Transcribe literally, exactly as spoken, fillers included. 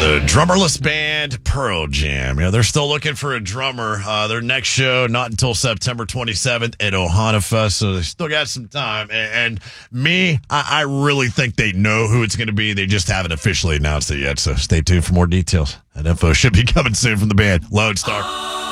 The drummerless band Pearl Jam. You know, they're still looking for a drummer. Uh, their next show, not until September twenty-seventh at Ohana Fest, so they still got some time. And, and me, I, I really think they know who it's going to be. They just haven't officially announced it yet, so stay tuned for more details. That info should be coming soon from the band Lone Star.